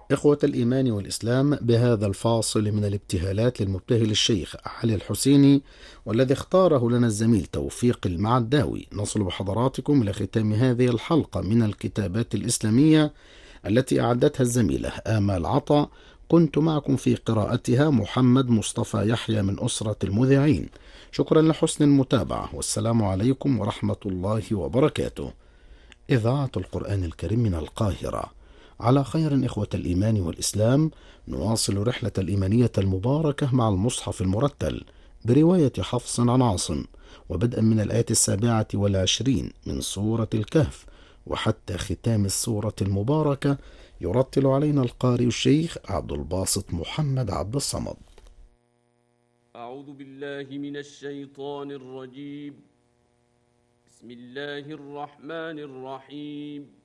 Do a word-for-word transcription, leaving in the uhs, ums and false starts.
إخوة الإيمان والإسلام، بهذا الفاصل من الابتهالات للمبتهل الشيخ علي الحسيني والذي اختاره لنا الزميل توفيق المعداوي، نصل بحضراتكم إلى ختام هذه الحلقة من الكتابات الإسلامية التي أعدتها الزميلة آمال عطا. كنت معكم في قراءتها محمد مصطفى يحيى من أسرة المذيعين. شكرا لحسن المتابعة، والسلام عليكم ورحمة الله وبركاته. إذاعة القرآن الكريم من القاهرة. على خير إخوة الإيمان والإسلام، نواصل رحلة الإيمانية المباركة مع المصحف المرتل برواية حفص عن عاصم، وبدءا من الآية السابعة والعشرين من سورة الكهف وحتى ختام السورة المباركة، يرتل علينا القارئ الشيخ عبد الباسط محمد عبد الصمد. أعوذ بالله من الشيطان الرجيم. بسم الله الرحمن الرحيم.